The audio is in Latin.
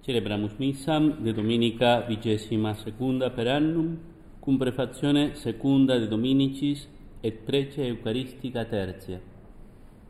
Celebramus missam de dominica 22ª per annum, cum prefazione secunda de Dominicis et prece Eucharistica tertia.